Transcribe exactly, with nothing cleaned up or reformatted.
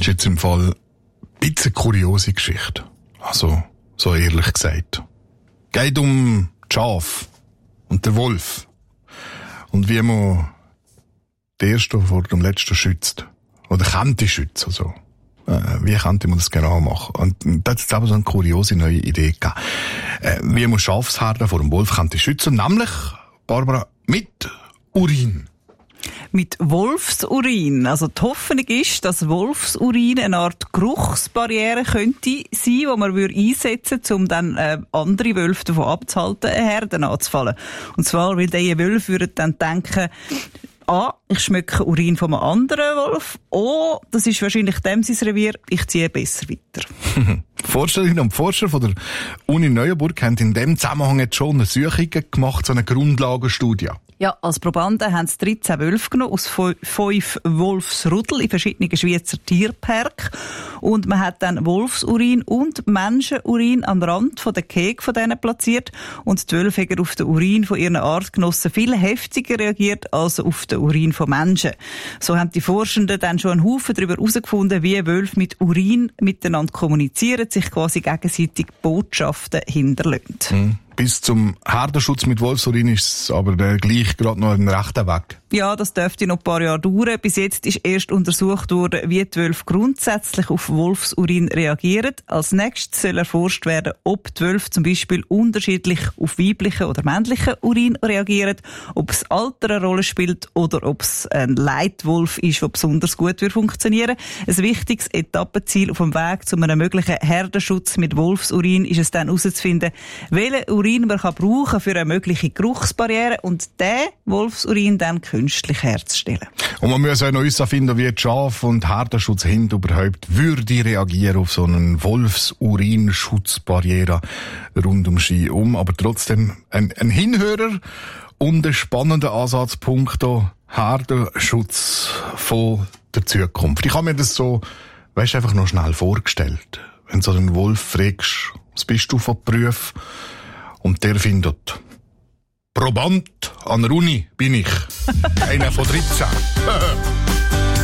ist jetzt im Fall ein bisschen kuriose Geschichte. Also, so ehrlich gesagt. Geht um die Schafe und den Wolf. Und wie man den ersten vor dem letzten schützt. Oder könnte schützen, so. Äh, wie könnte man das genau machen? Und da hat es aber so eine kuriose neue Idee gegeben. Äh, wie man Schafsherden vor dem Wolf könnte schützen. Nämlich, Barbara, mit Urin. Mit Wolfsurin. Also die Hoffnung ist, dass Wolfsurin eine Art Geruchsbarriere könnte sein, die man einsetzen würde, um dann äh, andere Wölfe davon abzuhalten, eine Herde anzufallen. Und zwar, weil diese Wölfe würden dann denken, A, ich schmecke Urin von einem anderen Wolf. O, das ist wahrscheinlich dem sein Revier, ich ziehe besser weiter. Forscherinnen und Forscher von der Uni Neuenburg haben in dem Zusammenhang jetzt schon eine Suche gemacht, so eine Grundlagenstudie. Ja, als Probanden haben sie dreizehn Wölfe genommen aus fünf Wolfsrudel in verschiedenen Schweizer Tierparks. Und man hat dann Wolfsurin und Menschenurin am Rand von der Gehege von denen platziert. Und die Wölfe haben auf den Urin von ihren Artgenossen viel heftiger reagiert als auf den Urin von Menschen. So haben die Forschenden dann schon einen Haufen darüber herausgefunden, wie Wölfe mit Urin miteinander kommunizieren, sich quasi gegenseitig Botschaften hinterlassen. Hm. Bis zum Herdenschutz mit Wolfsurin ist es aber gleich gerade noch ein rechter Weg. Ja, das dürfte noch ein paar Jahre dauern. Bis jetzt ist erst untersucht worden, wie die Wölfe grundsätzlich auf Wolfsurin reagieren. Als nächstes soll erforscht werden, ob die Wölfe zum Beispiel unterschiedlich auf weiblichen oder männlichen Urin reagieren, ob das Alter eine Rolle spielt oder ob es ein Leitwolf ist, der besonders gut funktionieren wird. Ein wichtiges Etappenziel auf dem Weg zu einem möglichen Herdenschutz mit Wolfsurin ist es dann herauszufinden, welche Urin man kann brauchen für eine mögliche Geruchsbarriere und den Wolfsurin dann künstlich herzustellen. Und man muss auch noch herausfinden, wie die Schaf- und Herdenschutzhunde überhaupt würde reagieren auf so einen Wolfsurin-Schutzbarriere rund um Ski um. Aber trotzdem ein, ein Hinhörer und ein spannender Ansatzpunkt hier, Herdenschutz von der Zukunft. Ich habe mir das so, weißt, einfach noch schnell vorgestellt. Wenn du so einen Wolf fragst, was bist du von Beruf? Und der findet, Proband an der Uni bin ich. Einer von dreizehn.